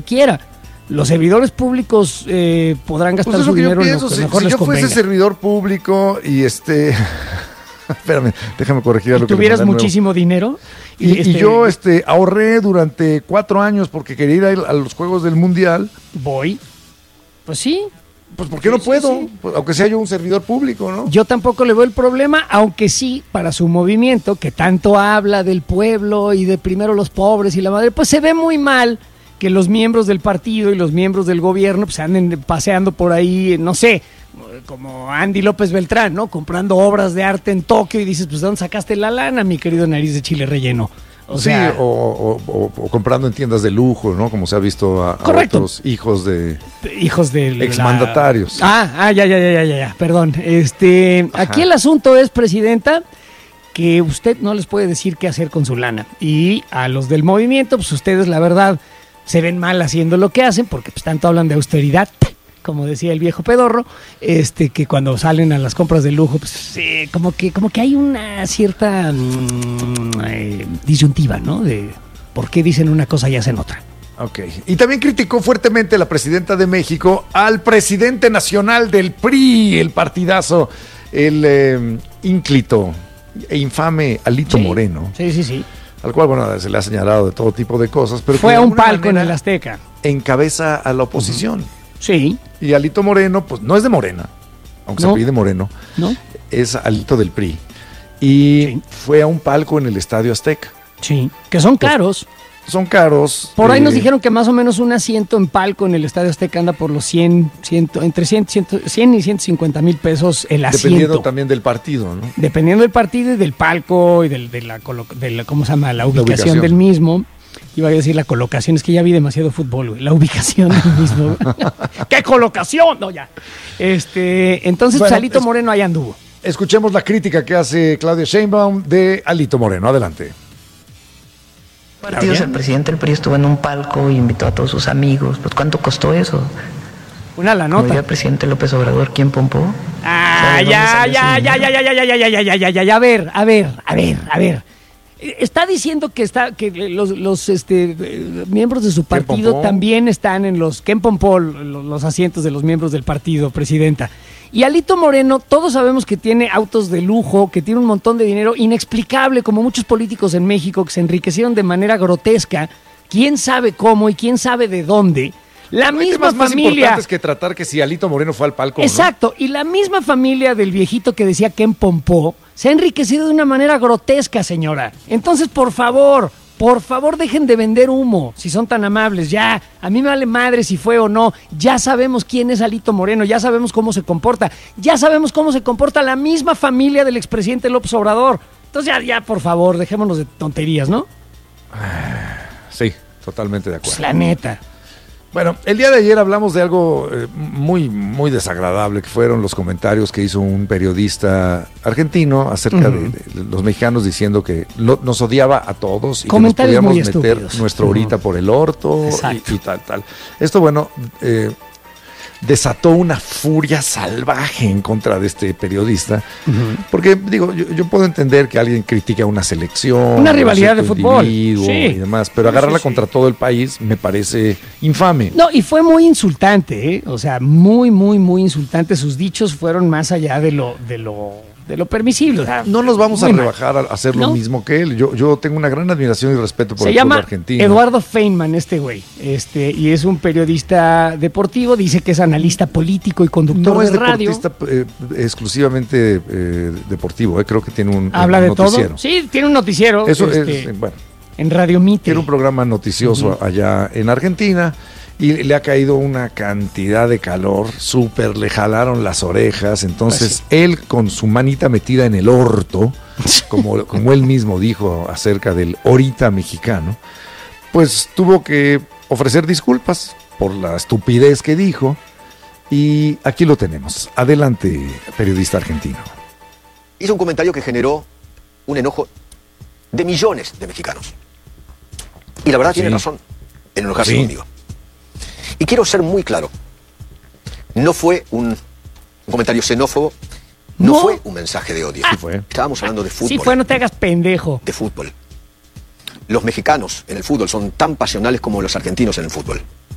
quiera. Los servidores públicos podrán gastar su dinero en lo que mejor les convenga. Si yo fuese servidor público y espérame, déjame corregir a lo que tuvieras muchísimo dinero y yo ahorré durante 4 años porque quería ir a los Juegos del Mundial. Voy. Pues sí. Pues ¿por qué no puedo? Sí. Pues, aunque sea yo un servidor público, ¿no? Yo tampoco le veo el problema, aunque sí, para su movimiento, que tanto habla del pueblo y de primero los pobres y la madre, pues se ve muy mal que los miembros del partido y los miembros del gobierno pues anden paseando por ahí, no sé, como Andy López Beltrán, ¿no? Comprando obras de arte en Tokio y dices, pues ¿de dónde sacaste la lana, mi querido nariz de chile relleno? O comprando en tiendas de lujo, ¿no? Como se ha visto a otros hijos de exmandatarios. Ya, perdón. Aquí el asunto es, Presidenta, que usted no les puede decir qué hacer con su lana. Y a los del movimiento, pues ustedes, la verdad, se ven mal haciendo lo que hacen, porque pues tanto hablan de austeridad, como decía el viejo pedorro, que cuando salen a las compras de lujo, pues como que hay una cierta disyuntiva, ¿no? De por qué dicen una cosa y hacen otra. Ok. Y también criticó fuertemente la presidenta de México al presidente nacional del PRI, el partidazo, el ínclito e infame Alito Moreno. Sí. Al cual, bueno, se le ha señalado de todo tipo de cosas. Pero fue a un palco en el Azteca. Encabeza a la oposición. Sí. Y Alito Moreno, pues no es de Morena, aunque se pide Moreno, ¿no? Es Alito del PRI. Y fue a un palco en el Estadio Azteca. Sí, que son caros. Son caros. Por ahí nos dijeron que más o menos un asiento en palco en el Estadio Azteca anda por los entre 100 y 150 mil pesos el asiento. Dependiendo también del partido, ¿no? Dependiendo del partido y del palco y de la ¿cómo se llama? La ubicación del mismo. Iba a decir la colocación, es que ya vi demasiado fútbol, güey. La ubicación del mismo. ¡Qué colocación! No, ya. Entonces, bueno, Alito Moreno ahí anduvo. Escuchemos la crítica que hace Claudia Sheinbaum de Alito Moreno. Adelante. Partidos, el presidente del PRI estuvo en un palco y invitó a todos sus amigos. Pues ¿cuánto costó eso? Una la nota. Como diría el presidente López Obrador, ¿quién pompó? A ver. Está diciendo que los miembros de su partido también están en los Ken pompó los asientos de los miembros del partido, Presidenta. Y Alito Moreno, todos sabemos que tiene autos de lujo, que tiene un montón de dinero inexplicable, como muchos políticos en México que se enriquecieron de manera grotesca. ¿Quién sabe cómo y quién sabe de dónde? La misma familia. Más importantes que tratar que si Alito Moreno fue al palco. Exacto, ¿no? Y la misma familia del viejito que decía Ken pompó se ha enriquecido de una manera grotesca, señora. Entonces, por favor, dejen de vender humo, si son tan amables. Ya, a mí me vale madre si fue o no. Ya sabemos quién es Alito Moreno, ya sabemos cómo se comporta. Ya sabemos cómo se comporta la misma familia del expresidente López Obrador. Entonces, ya, por favor, dejémonos de tonterías, ¿no? Sí, totalmente de acuerdo. Pues la neta. Bueno, el día de ayer hablamos de algo muy, muy desagradable, que fueron los comentarios que hizo un periodista argentino acerca de los mexicanos, diciendo que nos odiaba a todos y que nos podíamos meter nuestro horita por el orto y tal. Esto, bueno, desató una furia salvaje en contra de este periodista, porque digo, yo puedo entender que alguien critique a una selección, una rivalidad de fútbol y demás, pero agarrarla contra todo el país me parece infame. No, y fue muy insultante, o sea, muy, muy, muy insultante. Sus dichos fueron más allá de lo permisible. O sea, no nos vamos a rebajar a hacer lo mismo que él. Yo tengo una gran admiración y respeto por el pueblo argentino. Se llama Eduardo Feynman, este güey, y es un periodista deportivo. Dice que es analista político y conductor de radio. No es deportista exclusivamente deportivo, creo que tiene un ¿Habla de noticiero. Todo? Sí, tiene un noticiero. Eso es, bueno. En Radio Mitre. Tiene un programa noticioso allá en Argentina. Y le ha caído una cantidad de calor, le jalaron las orejas, entonces él con su manita metida en el orto, como él mismo dijo acerca del horita mexicano, pues tuvo que ofrecer disculpas por la estupidez que dijo, y aquí lo tenemos. Adelante, periodista argentino. Hizo un comentario que generó un enojo de millones de mexicanos. Y la verdad tiene razón en enojarse conmigo. Y quiero ser muy claro, no fue un comentario xenófobo, no fue un mensaje de odio. Sí fue. Estábamos hablando de fútbol. Sí fue, no te hagas pendejo. De fútbol. Los mexicanos en el fútbol son tan pasionales como los argentinos en el fútbol.